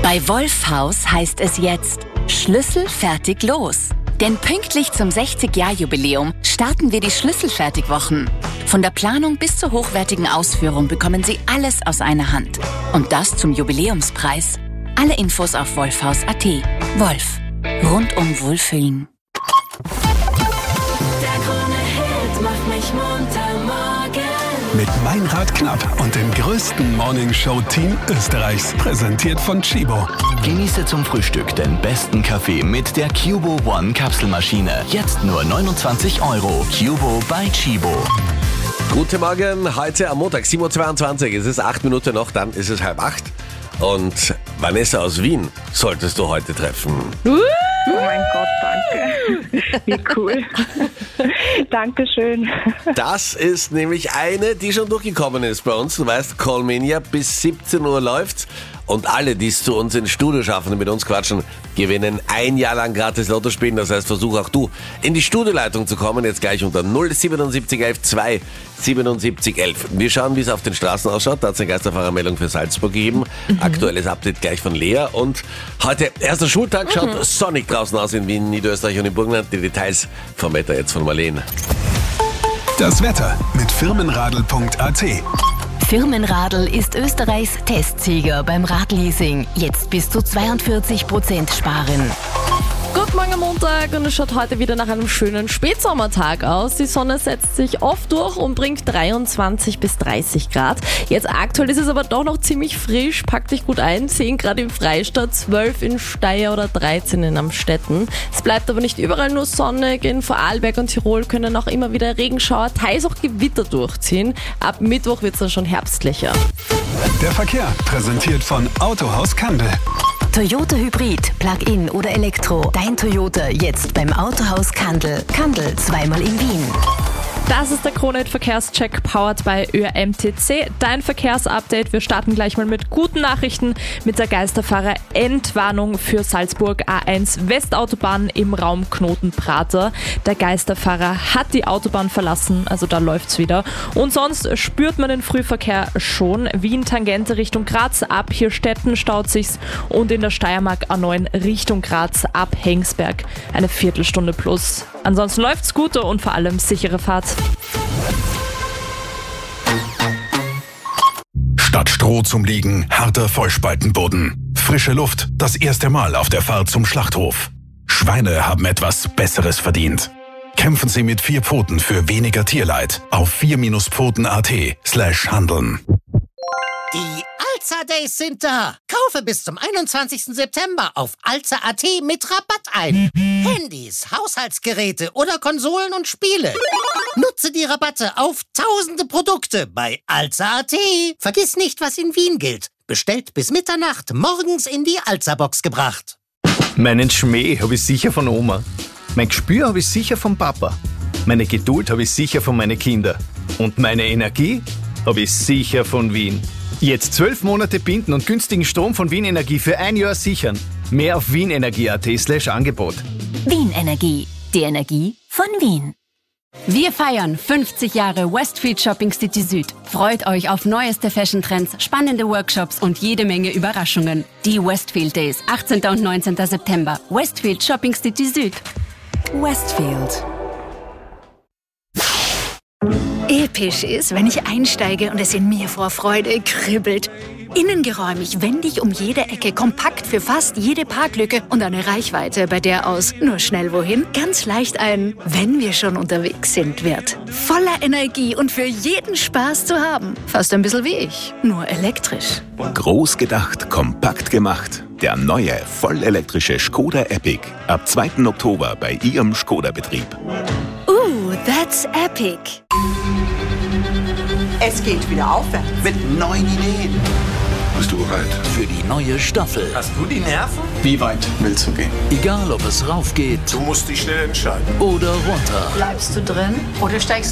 Bei Wolfhaus heißt es jetzt Schlüssel fertig los. Denn pünktlich zum 60-Jahr-Jubiläum starten wir die Schlüsselfertigwochen. Von der Planung bis zur hochwertigen Ausführung bekommen Sie alles aus einer Hand. Und das zum Jubiläumspreis. Alle Infos auf wolfhaus.at. Wolf. Rundum Wohlfühlen. Der Krone-Hit macht mich munter morgen. Mit Meinrad Knapp und dem größten Morningshow-Team Österreichs. Präsentiert von Chibo. Genieße zum Frühstück den besten Kaffee mit der Cubo One Kapselmaschine. Jetzt nur 29 €. Cubo bei Chibo. Guten Morgen, heute am Montag, 7.22 Uhr. Es ist 8 Minuten noch, dann ist es 7:30. Und Vanessa aus Wien solltest du heute treffen. Oh mein Gott, danke. Wie cool. Dankeschön. Das ist nämlich eine, die schon durchgekommen ist bei uns. Du weißt, Callmania bis 17 Uhr läuft's. Und alle, die es zu uns ins Studio schaffen und mit uns quatschen, gewinnen ein Jahr lang gratis Lotto spielen. Das heißt, versuch auch du in die Studioleitung zu kommen. Jetzt gleich unter 077 11 2 77 11. Wir schauen, wie es auf den Straßen ausschaut. Da hat es eine Geisterfahrermeldung für Salzburg gegeben. Aktuelles Update gleich von Lea. Und heute, erster Schultag, schaut sonnig draußen aus in Wien, Niederösterreich und im Burgenland. Die Details vom Wetter jetzt von Marlene. Das Wetter mit Firmenradl.at. Firmenradl ist Österreichs Testsieger beim Radleasing. Jetzt bis zu 42% sparen. Guten Morgen am Montag und es schaut heute wieder nach einem schönen Spätsommertag aus. Die Sonne setzt sich oft durch und bringt 23 bis 30 Grad. Jetzt aktuell ist es aber doch noch ziemlich frisch. Pack dich gut ein. 10 Grad im Freistaat, 12 in Steyr oder 13 in Amstetten. Es bleibt aber nicht überall nur sonnig. In Vorarlberg und Tirol können auch immer wieder Regenschauer, teils auch Gewitter durchziehen. Ab Mittwoch wird es dann schon herbstlicher. Der Verkehr präsentiert von Autohaus Kandel. Toyota Hybrid, Plug-in oder Elektro. Dein Toyota jetzt beim Autohaus Kandel. Kandel, zweimal in Wien. Das ist der Krone-Hit Verkehrscheck powered by ÖMTC. Dein Verkehrsupdate. Wir starten gleich mal mit guten Nachrichten mit der Geisterfahrer-Entwarnung für Salzburg A1 Westautobahn im Raum Knoten-Prater. Der Geisterfahrer hat die Autobahn verlassen, also da läuft's wieder. Und sonst spürt man den Frühverkehr schon. Wien-Tangente Richtung Graz, ab Hirstetten staut sich's und in der Steiermark A9 Richtung Graz ab Hengsberg eine Viertelstunde plus. Ansonsten läuft's gut und vor allem sichere Fahrt. Statt Stroh zum Liegen, harter Vollspaltenboden. Frische Luft, das erste Mal auf der Fahrt zum Schlachthof. Schweine haben etwas Besseres verdient. Kämpfen Sie mit 4 Pfoten für weniger Tierleid auf 4-pfoten.at/handeln. Die Alza Days sind da. Kaufe bis zum 21. September auf alza.at mit Rabatt ein. Handys, Haushaltsgeräte oder Konsolen und Spiele. Nutze die Rabatte auf tausende Produkte bei alza.at. Vergiss nicht, was in Wien gilt. Bestellt bis Mitternacht, morgens in die Alza-Box gebracht. Meinen Schmäh habe ich sicher von Oma. Mein Gespür habe ich sicher vom Papa. Meine Geduld habe ich sicher von meinen Kindern. Und meine Energie habe ich sicher von Wien. Jetzt 12 Monate binden und günstigen Strom von Wien Energie für ein Jahr sichern. Mehr auf wienenergie.at/Angebot. Wien Energie, die Energie von Wien. Wir feiern 50 Jahre Westfield Shopping City Süd. Freut euch auf neueste Fashion-Trends, spannende Workshops und jede Menge Überraschungen. Die Westfield Days, 18. und 19. September. Westfield Shopping City Süd. Westfield. Episch ist, wenn ich einsteige und es in mir vor Freude kribbelt. Innengeräumig, wendig um jede Ecke, kompakt für fast jede Parklücke und eine Reichweite, bei der aus nur schnell wohin ganz leicht ein "Wenn wir schon unterwegs sind" wird. Voller Energie und für jeden Spaß zu haben. Fast ein bisschen wie ich, nur elektrisch. Groß gedacht, kompakt gemacht. Der neue, vollelektrische Skoda Epic. Ab 2. Oktober bei Ihrem Skoda-Betrieb. That's epic. Es geht wieder aufwärts mit neuen Ideen. Bist du bereit? Für die neue Staffel. Hast du die Nerven? Wie weit willst du gehen? Egal, ob es rauf geht Du musst dich schnell entscheiden. oder runter. Bleibst du drin oder steigst